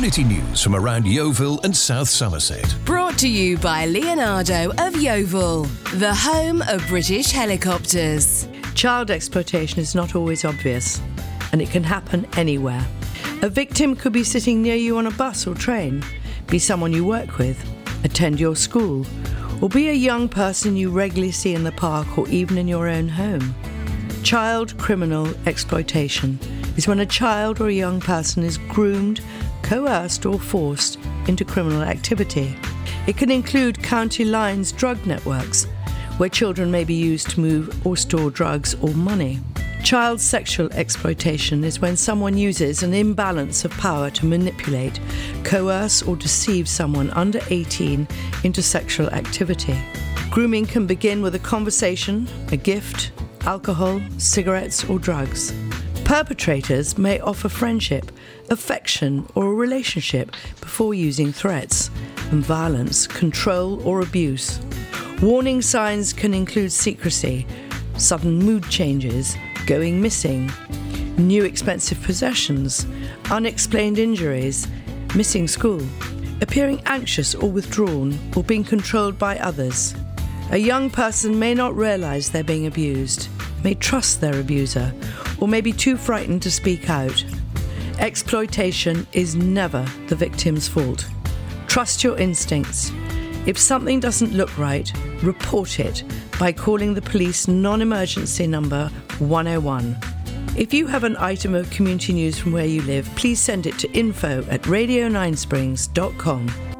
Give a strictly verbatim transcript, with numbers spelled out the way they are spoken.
Community news from around Yeovil and South Somerset. Brought to you by Leonardo of Yeovil, the home of British helicopters. Child exploitation is not always obvious, and it can happen anywhere. A victim could be sitting near you on a bus or train, be someone you work with, attend your school, or be a young person you regularly see in the park or even in your own home. Child criminal exploitation is when a child or a young person is groomed, coerced or forced into criminal activity. It can include county lines drug networks, where children may be used to move or store drugs or money. Child sexual exploitation is when someone uses an imbalance of power to manipulate, coerce or deceive someone under eighteen into sexual activity. Grooming can begin with a conversation, a gift, alcohol, cigarettes or drugs. Perpetrators may offer friendship, affection or a relationship before using threats and violence, control or abuse. Warning signs can include secrecy, sudden mood changes, going missing, new expensive possessions, unexplained injuries, missing school, appearing anxious or withdrawn, or being controlled by others. A young person may not realise they're being abused, may trust their abuser, or may be too frightened to speak out. Exploitation is never the victim's fault. Trust your instincts. If something doesn't look right, report it by calling the police non-emergency number one oh one. If you have an item of community news from where you live, please send it to info at radio nine springs dot com.